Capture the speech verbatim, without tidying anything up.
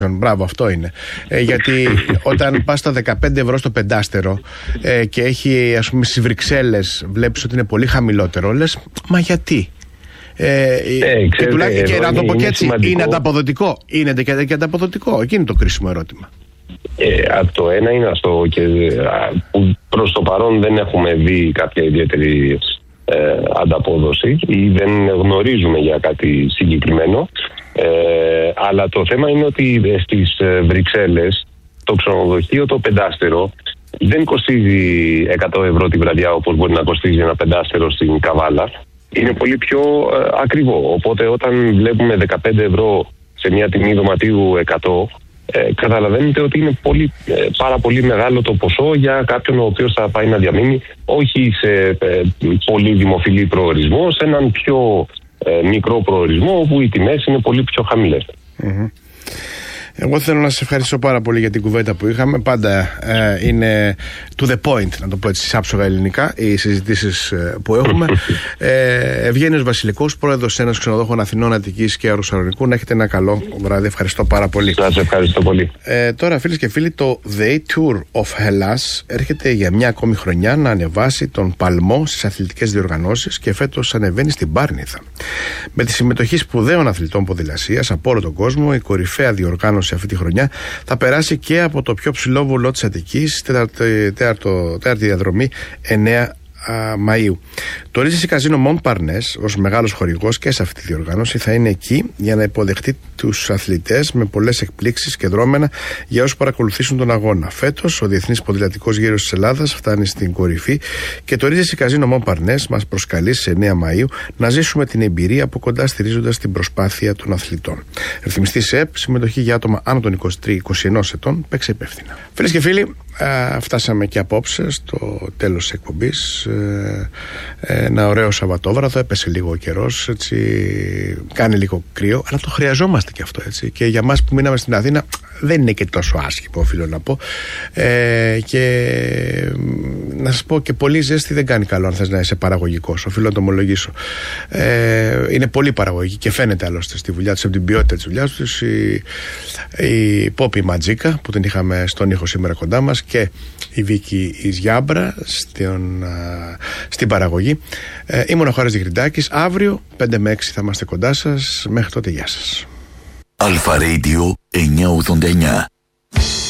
Μπράβο, αυτό είναι. Ε, γιατί όταν πας στα δεκαπέντε ευρώ στο πεντάστερο ε, και έχει, ας πούμε, στις Βρυξέλλες, βλέπεις ότι είναι πολύ χαμηλότερο, λες, μα γιατί? Ε, ε, και τουλάχιστον, και να το πω και έτσι, σημαντικό. Είναι ανταποδοτικό. Είναι και, και ανταποδοτικό. Εκεί είναι το κρίσιμο ερώτημα. Ε, από το ένα είναι αυτό, και που προς το παρόν δεν έχουμε δει κάποια ιδιαίτερη ε, ανταπόδοση ή δεν γνωρίζουμε για κάτι συγκεκριμένο. Ε, αλλά το θέμα είναι ότι στις Βρυξέλλες το ξενοδοχείο το πεντάστερο δεν κοστίζει εκατό ευρώ τη βραδιά όπως μπορεί να κοστίζει ένα πεντάστερο στην Καβάλα. Είναι πολύ πιο ε, ακριβό. Οπότε όταν βλέπουμε δεκαπέντε ευρώ σε μια τιμή δωματίου εκατό, ε, καταλαβαίνετε ότι είναι πολύ, ε, πάρα πολύ μεγάλο το ποσό για κάποιον ο οποίος θα πάει να διαμείνει όχι σε ε, πολύ δημοφιλή προορισμό, σε έναν πιο ε, μικρό προορισμό όπου οι τιμές είναι πολύ πιο χαμηλές. Mm-hmm. Εγώ θέλω να σας ευχαριστήσω πάρα πολύ για την κουβέντα που είχαμε. Πάντα ε, είναι to the point, να το πω έτσι άψογα ελληνικά, οι συζητήσεις ε, που έχουμε. ε, Ευγένιος Βασιλικός, πρόεδρος Ένωσης Ξενοδόχων Αθηνών, Αττικής και Αέρου Θεσσαλονικού. Να έχετε ένα καλό βράδυ. Ευχαριστώ πάρα πολύ. Σας ευχαριστώ πολύ. Ε, τώρα, φίλες και φίλοι, το The Tour of Hellas έρχεται για μια ακόμη χρονιά να ανεβάσει τον παλμό στις αθλητικές διοργανώσεις και φέτος ανεβαίνει στην Πάρνηθα. Με τη συμμετοχή σπουδαίων αθλητών ποδηλασίας από όλο τον κόσμο, η κορυφαία διοργάνωση αυτή τη χρονιά θα περάσει και από το πιο ψηλό βουλό της Αττικής, τέταρτη διαδρομή εννέα Μαΐου. Το Regency Casino Montparnasse, ως μεγάλος χορηγός και σε αυτή τη διοργάνωση, θα είναι εκεί για να υποδεχτεί τους αθλητές με πολλές εκπλήξεις και δρόμενα για όσους παρακολουθήσουν τον αγώνα. Φέτος, ο Διεθνής Ποδηλατικός Γύρος της Ελλάδας φτάνει στην κορυφή και το Regency Casino Montparnasse μας προσκαλεί σε εννέα Μαΐου να ζήσουμε την εμπειρία από κοντά, στηρίζοντας την προσπάθεια των αθλητών. Ρυθμιστής ΕΕΠ, συμμετοχή για άτομα άνω των είκοσι τρία είκοσι ένα ετών, παίξε υπεύθυνα. Φίλες και φίλοι, α, φτάσαμε και απόψε στο τέλος της εκπομπής. Ένα ωραίο Σαββατόβραδο, έπεσε λίγο ο καιρός, έτσι, κάνει λίγο κρύο, αλλά το χρειαζόμαστε και αυτό, έτσι. Και για μας που μείναμε στην Αθήνα δεν είναι και τόσο άσχημο, οφείλω να πω. Ε, και να σας πω, και πολύ ζέστη δεν κάνει καλό αν θες να είσαι παραγωγικός, οφείλω να το ομολογήσω. Ε, είναι πολύ παραγωγική και φαίνεται άλλωστε στη δουλειά τους, από την ποιότητα της δουλειάς τους. Η, η Πόπη Ματζίκα που την είχαμε στον ήχο σήμερα κοντά μας και η Βίκη Ιζιάμπρα στην, στην παραγωγή. Ε, ήμουν ο Χάρης Διχρυντάκης. Αύριο πέντε με έξι θα είμαστε κοντά σας. Μέχρι τότε, γεια σας. Αλφα Radio εννιακόσια ογδόντα εννιά.